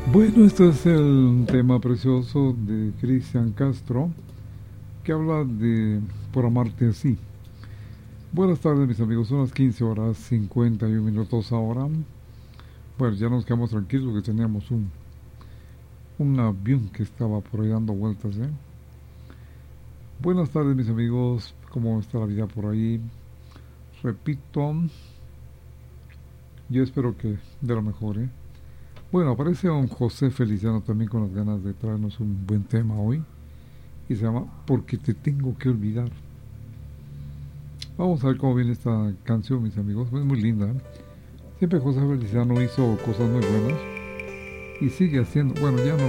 Bueno, este es el tema precioso de Cristian Castro, que habla de Por amarte así. Buenas tardes, mis amigos. Son las 15 horas 51 minutos ahora. Bueno, ya nos quedamos tranquilos porque teníamos un avión que estaba por ahí dando vueltas, ¿eh? Buenas tardes, mis amigos. ¿Cómo está la vida por ahí? Repito, yo espero que de lo mejor, ¿eh? Bueno, aparece un José Feliciano también con las ganas de traernos un buen tema hoy. Y se llama Porque te tengo que olvidar. Vamos a ver cómo viene esta canción, mis amigos. Es muy linda. Siempre José Feliciano hizo cosas muy buenas y sigue haciendo. Bueno, ya no